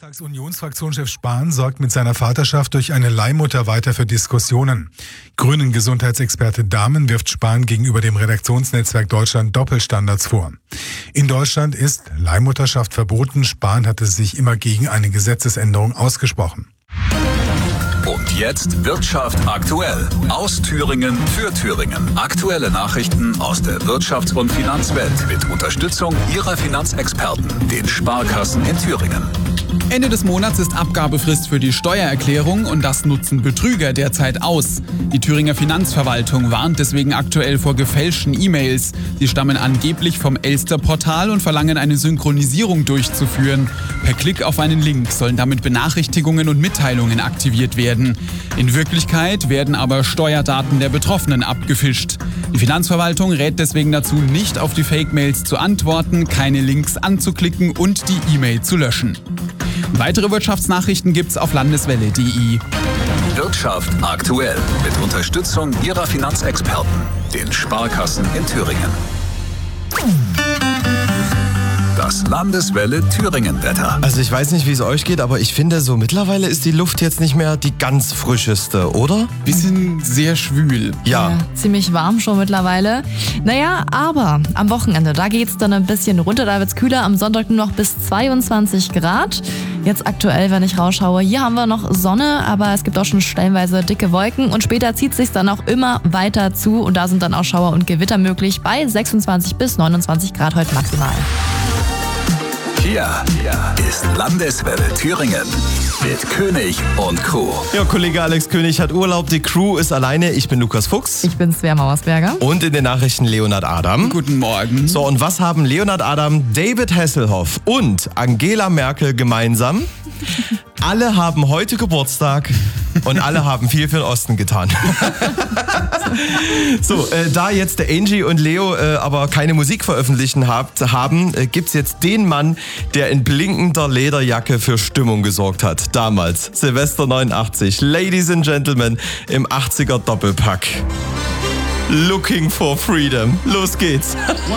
Bundestags-Unionsfraktionschef Spahn sorgt mit seiner Vaterschaft durch eine Leihmutter weiter für Diskussionen. Grünen-Gesundheitsexperte Dahmen wirft Spahn gegenüber dem Redaktionsnetzwerk Deutschland Doppelstandards vor. In Deutschland ist Leihmutterschaft verboten. Spahn hatte sich immer gegen eine Gesetzesänderung ausgesprochen. Und jetzt Wirtschaft aktuell. Aus Thüringen für Thüringen. Aktuelle Nachrichten aus der Wirtschafts- und Finanzwelt mit Unterstützung Ihrer Finanzexperten, den Sparkassen in Thüringen. Ende des Monats ist Abgabefrist für die Steuererklärung und das nutzen Betrüger derzeit aus. Die Thüringer Finanzverwaltung warnt deswegen aktuell vor gefälschten E-Mails. Sie stammen angeblich vom Elster-Portal und verlangen eine Synchronisierung durchzuführen. Per Klick auf einen Link sollen damit Benachrichtigungen und Mitteilungen aktiviert werden. In Wirklichkeit werden aber Steuerdaten der Betroffenen abgefischt. Die Finanzverwaltung rät deswegen dazu, nicht auf die Fake-Mails zu antworten, keine Links anzuklicken und die E-Mail zu löschen. Weitere Wirtschaftsnachrichten gibt's auf landeswelle.de. Wirtschaft aktuell mit Unterstützung Ihrer Finanzexperten, den Sparkassen in Thüringen. Das Landeswelle Thüringen-Wetter. Also ich weiß nicht, wie es euch geht, aber ich finde, so mittlerweile ist die Luft jetzt nicht mehr die ganz frischeste, oder? Bisschen sehr schwül. Ja. Ziemlich warm schon mittlerweile. Naja, aber am Wochenende, da geht's dann ein bisschen runter, da wird's kühler. Am Sonntag nur noch bis 22 Grad. Jetzt aktuell, wenn ich rausschaue, hier haben wir noch Sonne, aber es gibt auch schon stellenweise dicke Wolken. Und später zieht sich's dann auch immer weiter zu und da sind dann auch Schauer und Gewitter möglich bei 26 bis 29 Grad heute maximal. Hier ist Landeswelle Thüringen mit König und Crew. Ja, Kollege Alex König hat Urlaub, die Crew ist alleine. Ich bin Lukas Fuchs. Ich bin Svea Mauersberger. Und in den Nachrichten Leonhard Adam. Guten Morgen. So, und was haben Leonhard Adam, David Hasselhoff und Angela Merkel gemeinsam? Alle haben heute Geburtstag und alle haben viel für den Osten getan. So, da jetzt der Angie und Leo aber keine Musik veröffentlichen haben, gibt's jetzt den Mann, der in blinkender Lederjacke für Stimmung gesorgt hat. Damals, Silvester 89, Ladies and Gentlemen, im 80er Doppelpack. Looking for Freedom. Los geht's.